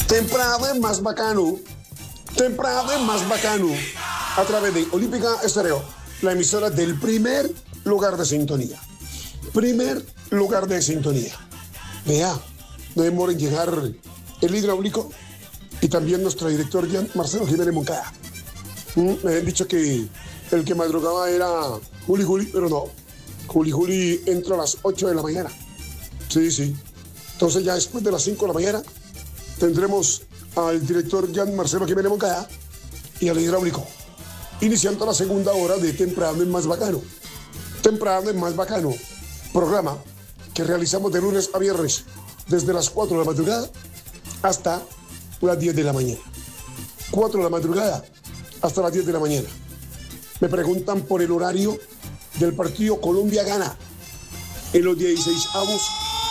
Temprano es más bacano. Temprano es más bacano. A través de Olímpica Estéreo, la emisora del primer lugar de sintonía. Primer lugar de sintonía. Vea, no demora en llegar el hidráulico y también nuestro director Marcelo Jiménez Moncada. Me habían dicho que el que madrugaba era Juli, pero no. Juli entra a las 8 de la mañana. Sí. Entonces ya después de las 5 de la mañana tendremos al director Marcelo Jiménez Moncada y al hidráulico, iniciando la segunda hora de Temprano es más bacano. Temprano es más bacano. Programa que realizamos de lunes a viernes desde las 4 de la madrugada hasta las 10 de la mañana. 4 de la madrugada hasta las 10 de la mañana. Me preguntan por el horario del partido Colombia gana en los 16avos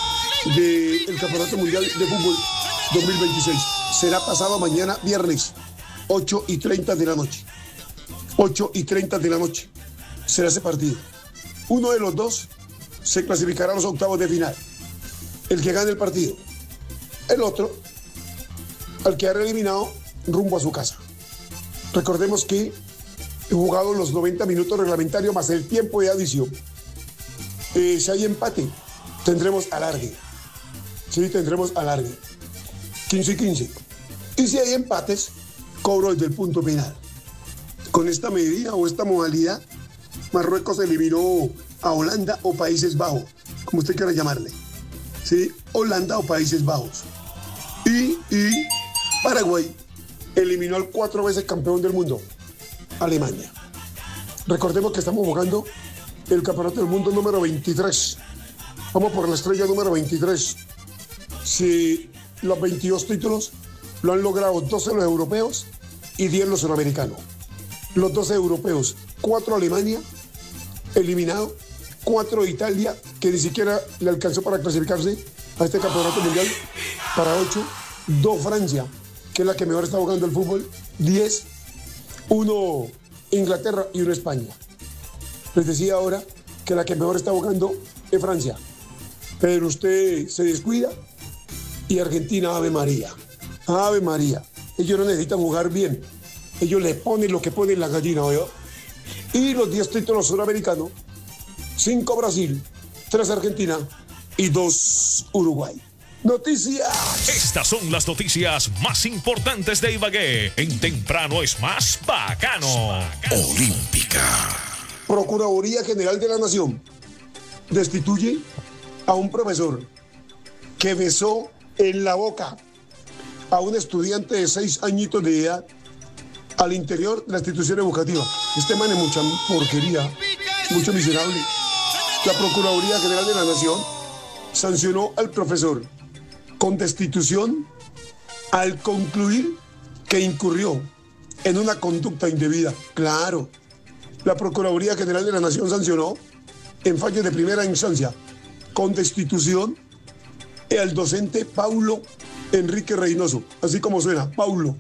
del Campeonato Mundial de Fútbol 2026. Será pasado mañana viernes, 8:30 de la noche. 8:30 de la noche será ese partido. Uno de los dos se clasificará a los octavos de final. El que gane el partido. El otro, al quedar eliminado, rumbo a su casa. Recordemos que he jugado los 90 minutos reglamentarios más el tiempo de adición. Si hay empate, tendremos alargue. Sí, tendremos alargue. 15-15. Y si hay empates, cobro desde el punto penal. Con esta medida o esta modalidad, Marruecos eliminó a Holanda o Países Bajos, como usted quiera llamarle. ¿Sí? Holanda o Países Bajos. Y Paraguay eliminó al 4 veces campeón del mundo, Alemania. Recordemos que estamos jugando el Campeonato del Mundo número 23. Vamos por la estrella número 23. Si los 22 títulos lo han logrado 12 los europeos y 10 los sudamericanos. Los 12 europeos, 4 Alemania, eliminado, 4 Italia, que ni siquiera le alcanzó para clasificarse a este campeonato mundial, para 8, 2 Francia, que es la que mejor está jugando el fútbol, 10, 1 Inglaterra y 1 España. Les decía ahora que la que mejor está jugando es Francia, pero usted se descuida y Argentina, Ave María. Ave María. Ellos no necesitan jugar bien. Ellos le ponen lo que ponen la gallina, ¿oye? Y los 10 títulos sudamericanos, 5 Brasil, 3 Argentina y 2 Uruguay. Noticias. Estas son las noticias más importantes de Ibagué. En Temprano es más bacano. Olímpica. Procuraduría General de la Nación destituye a un profesor que besó en la boca a un estudiante de 6 añitos de edad al interior de la institución educativa. Este man es mucha porquería, mucho miserable. La Procuraduría General de la Nación sancionó al profesor con destitución al concluir que incurrió en una conducta indebida. Claro, la Procuraduría General de la Nación sancionó en fallo de primera instancia con destitución al docente Paulo Enrique Reynoso, así como suena, Paulo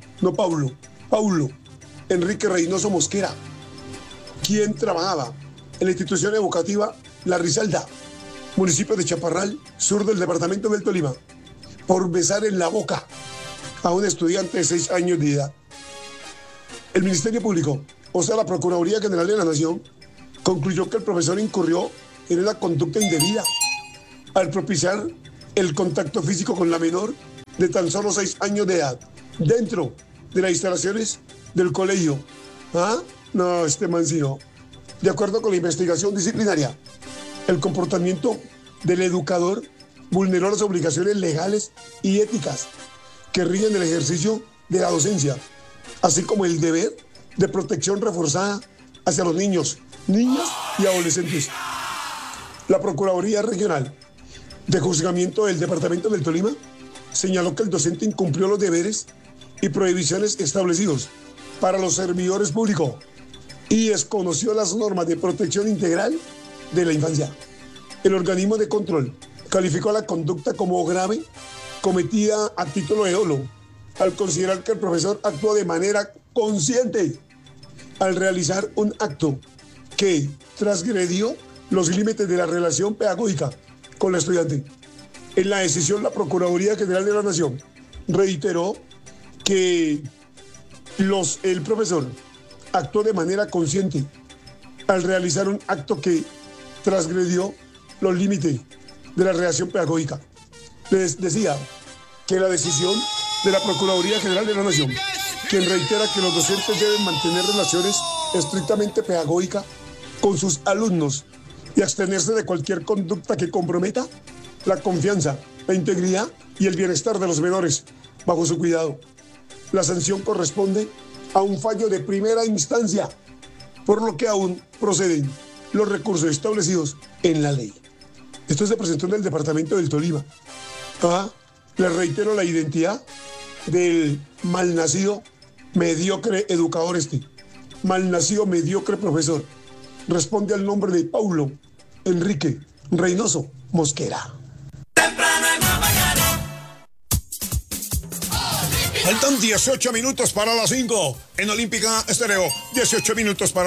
Enrique Reynoso Mosquera, quien trabajaba en la institución educativa La Risaralda, municipio de Chaparral, sur del departamento del Tolima, por besar en la boca a un estudiante de 6 años de edad. El Ministerio Público, o sea, la Procuraduría General de la Nación, concluyó que el profesor incurrió en una conducta indebida al propiciar el contacto físico con la menor de tan solo 6 años de edad dentro de las instalaciones del colegio. ¿Ah? No, este man sí no. De acuerdo con la investigación disciplinaria, el comportamiento del educador vulneró las obligaciones legales y éticas que rigen el ejercicio de la docencia, así como el deber de protección reforzada hacia los niños, niñas y adolescentes. La Procuraduría Regional de Juzgamiento del Departamento del Tolima señaló que el docente incumplió los deberes y prohibiciones establecidos para los servidores públicos y desconoció las normas de protección integral de la infancia. El organismo de control calificó la conducta como grave cometida a título de dolo al considerar que el profesor actuó de manera consciente al realizar un acto que transgredió los límites de la relación pedagógica con la estudiante. En la decisión, la Procuraduría General de la Nación reiteró que el profesor actuó de manera consciente al realizar un acto que transgredió los límites de la redacción pedagógica. Les decía que la decisión de la Procuraduría General de la Nación, quien reitera que los docentes deben mantener relaciones estrictamente pedagógicas con sus alumnos y abstenerse de cualquier conducta que comprometa la confianza, la integridad y el bienestar de los menores bajo su cuidado. La sanción corresponde a un fallo de primera instancia, por lo que aún proceden los recursos establecidos en la ley. Esto se presentó en el departamento del Tolima. Les reitero la identidad del malnacido mediocre educador malnacido mediocre profesor. Responde al nombre de Paulo Enrique Reynoso Mosquera. Faltan 18 minutos para las 5 en Olímpica Estéreo. 18 minutos para